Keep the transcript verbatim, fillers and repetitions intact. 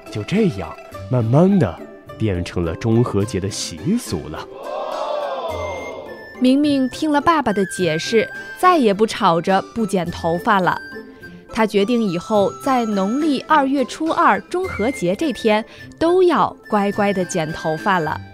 就这样，慢慢的变成了中和节的习俗了。 明明听了爸爸的解释，再也不吵着不剪头发了。他决定以后在农历二月初二中和节这天，都要乖乖地剪头发了。